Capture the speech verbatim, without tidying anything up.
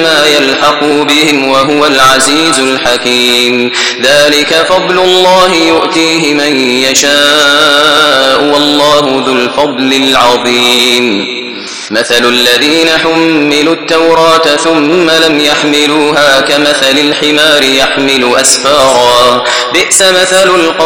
ما يلحقوا بهم وهو العزيز الحكيم ذلك فضل الله يؤتيه من يشاء والله ذو الفضل العظيم مثل الذين حملوا التوراة ثم لم يحملوها كمثل الحمار يحمل أسفارا بئس مثل القوم